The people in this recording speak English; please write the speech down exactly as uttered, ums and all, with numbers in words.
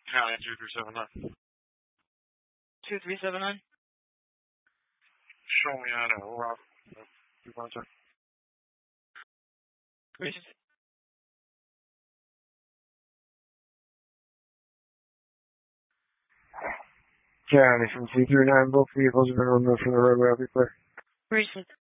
County two three seven nine. two three seven nine? Show me how to rock. You want to? County from two three nine, both vehicles have been removed from the roadway. I'll be clear. Recent.